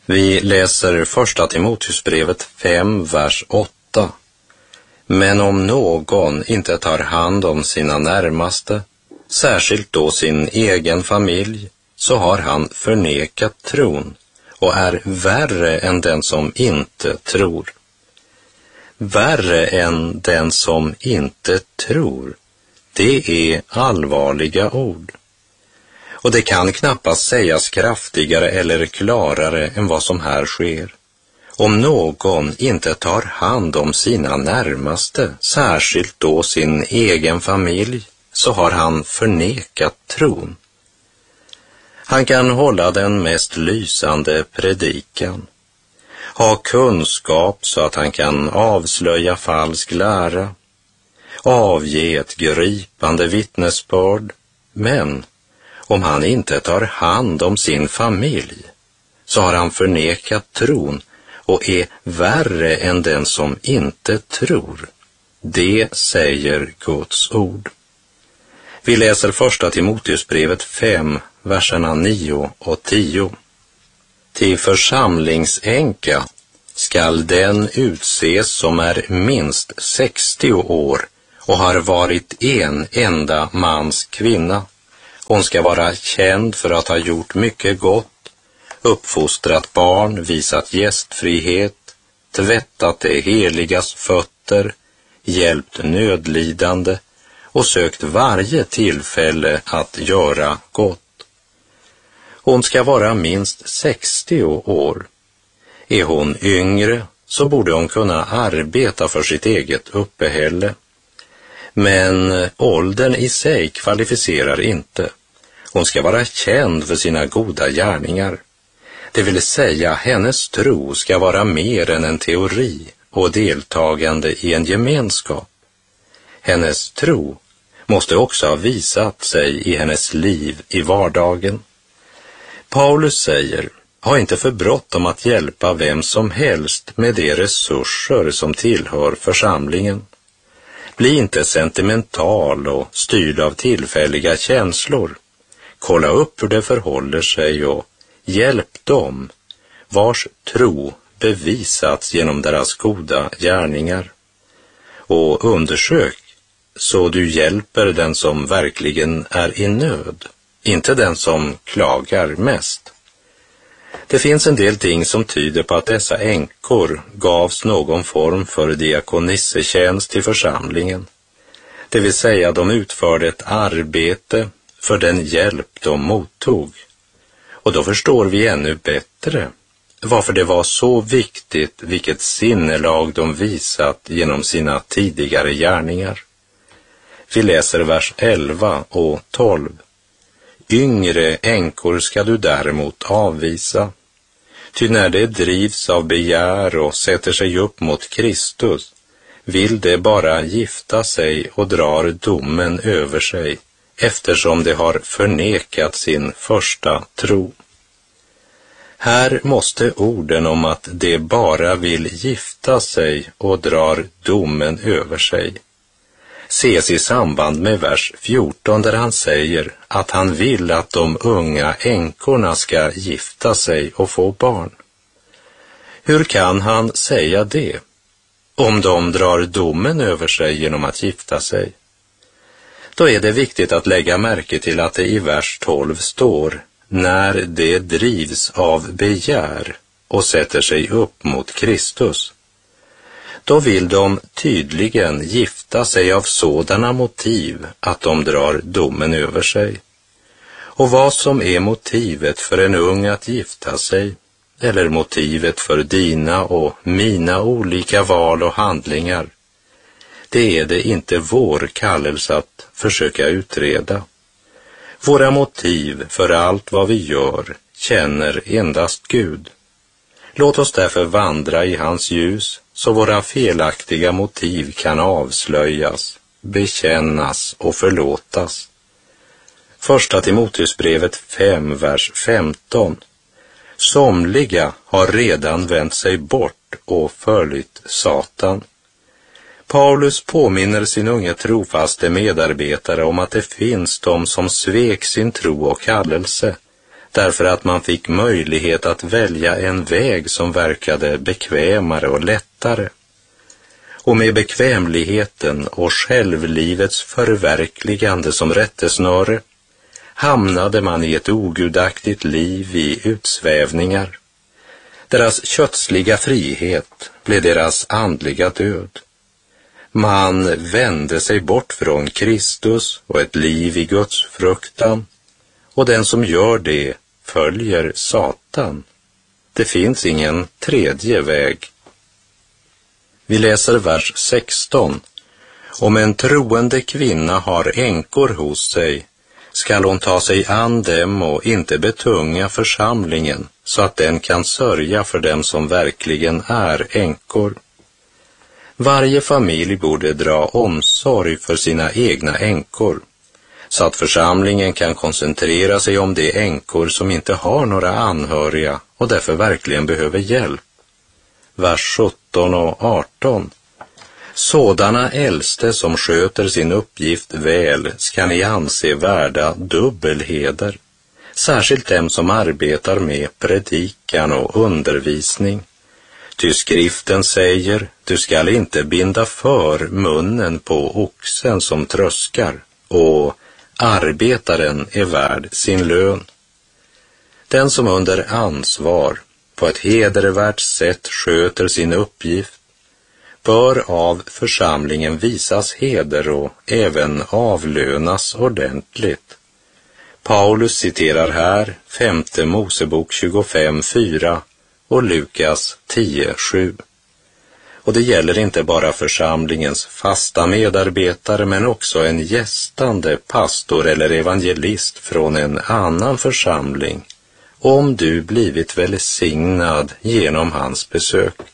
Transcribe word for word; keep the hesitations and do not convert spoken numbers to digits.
Vi läser första Timoteusbrevet fem, vers åtta. Men om någon inte tar hand om sina närmaste, särskilt då sin egen familj, så har han förnekat tron och är värre än den som inte tror. Värre än den som inte tror, det är allvarliga ord. Och det kan knappast sägas kraftigare eller klarare än vad som här sker. Om någon inte tar hand om sina närmaste, särskilt då sin egen familj, så har han förnekat tron. Han kan hålla den mest lysande predikan, ha kunskap så att han kan avslöja falsk lära, avge ett gripande vittnesbörd, men om han inte tar hand om sin familj, så har han förnekat tron och är värre än den som inte tror. Det säger Guds ord. Vi läser första Timoteusbrevet fem, verserna nio och tio. Till församlingsänka skall den utses som är minst sextio år och har varit en enda mans kvinna. Hon ska vara känd för att ha gjort mycket gott, uppfostrat barn, visat gästfrihet, tvättat det heligas fötter, hjälpt nödlidande och sökt varje tillfälle att göra gott. Hon ska vara minst sextio år. Är hon yngre så borde hon kunna arbeta för sitt eget uppehälle. Men åldern i sig kvalificerar inte. Hon ska vara känd för sina goda gärningar. Det vill säga, hennes tro ska vara mer än en teori och deltagande i en gemenskap. Hennes tro måste också ha visat sig i hennes liv i vardagen. Paulus säger, ha inte för bråttom att hjälpa vem som helst med de resurser som tillhör församlingen. Bli inte sentimental och styrd av tillfälliga känslor. Kolla upp hur det förhåller sig och hjälp dem vars tro bevisats genom deras goda gärningar. Och undersök så du hjälper den som verkligen är i nöd, inte den som klagar mest. Det finns en del ting som tyder på att dessa änkor gavs någon form för diakonissetjänst till församlingen. Det vill säga, de utförde ett arbete för den hjälp de mottog. Och då förstår vi ännu bättre varför det var så viktigt vilket sinnelag de visat genom sina tidigare gärningar. Vi läser vers elva och tolv. Yngre änkor ska du däremot avvisa. Ty när det drivs av begär och sätter sig upp mot Kristus, vill det bara gifta sig och drar domen över sig, eftersom det har förnekat sin första tro. Här måste orden om att det bara vill gifta sig och drar domen över sig ses i samband med vers fjorton, där han säger att han vill att de unga änkorna ska gifta sig och få barn. Hur kan han säga det om de drar domen över sig genom att gifta sig? Då är det viktigt att lägga märke till att det i vers tolv står när det drivs av begär och sätter sig upp mot Kristus. Då vill de tydligen gifta sig av sådana motiv att de drar domen över sig. Och vad som är motivet för en ung att gifta sig, eller motivet för dina och mina olika val och handlingar, det är det inte vår kallelse att försöka utreda. Våra motiv för allt vad vi gör känner endast Gud. Låt oss därför vandra i hans ljus, så våra felaktiga motiv kan avslöjas, bekännas och förlåtas. Första Timoteusbrevet fem, vers femton. Somliga har redan vänt sig bort och följt Satan. Paulus påminner sin unge trofaste medarbetare om att det finns de som svek sin tro och kallelse därför att man fick möjlighet att välja en väg som verkade bekvämare och lättare. Och med bekvämligheten och självlivets förverkligande som rättesnöre hamnade man i ett ogudaktigt liv i utsvävningar. Deras kötsliga frihet blev deras andliga död. Man vände sig bort från Kristus och ett liv i Guds fruktan, och den som gör det följer Satan. Det finns ingen tredje väg. Vi läser vers sexton. Om en troende kvinna har änkor hos sig, skall hon ta sig an dem och inte betunga församlingen, så att den kan sörja för dem som verkligen är änkor. Varje familj borde dra omsorg för sina egna änkor, så att församlingen kan koncentrera sig om de änkor som inte har några anhöriga och därför verkligen behöver hjälp. Vers sjutton och arton. Sådana äldste som sköter sin uppgift väl ska ni anse värda dubbelheder, särskilt dem som arbetar med predikan och undervisning. Ty skriften säger, du skall inte binda för munnen på oxen som tröskar, och arbetaren är värd sin lön. Den som under ansvar på ett hedervärt sätt sköter sin uppgift bör av församlingen visas heder och även avlönas ordentligt. Paulus citerar här femte Mosebok tjugofem fyra och Lukas tio sju. Och det gäller inte bara församlingens fasta medarbetare, men också en gästande pastor eller evangelist från en annan församling, om du blivit välsignad genom hans besök.